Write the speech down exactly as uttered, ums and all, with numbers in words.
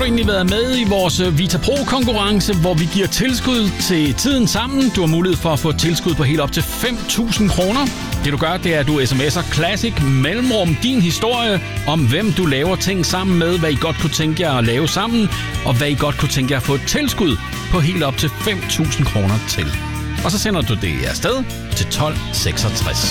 du egentlig været med i vores Vita Pro-konkurrence, hvor vi giver tilskud til Tiden Sammen. Du har mulighed for at få tilskud på helt op til fem tusind kroner. Det du gør, det er, at du sms'er Classic mellemrum din historie om, hvem du laver ting sammen med, hvad I godt kunne tænke jer at lave sammen, og hvad I godt kunne tænke jer at få et tilskud på helt op til fem tusind kroner til. Og så sender du det afsted til tolv seksogtres.